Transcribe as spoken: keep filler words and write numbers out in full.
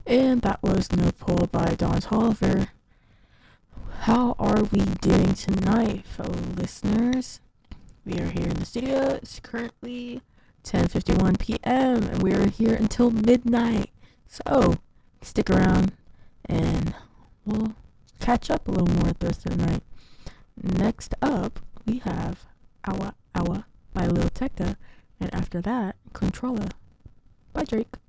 And that was No Pull by Don Tolliver. How are we doing tonight, fellow listeners? We are here in the studio. It's currently ten fifty-one p.m. and we are here until midnight. So, stick around and we'll catch up a little more the rest of the night. Next up, we have Awa Awa by Lil Tecca, and after that, Controlla by Drake.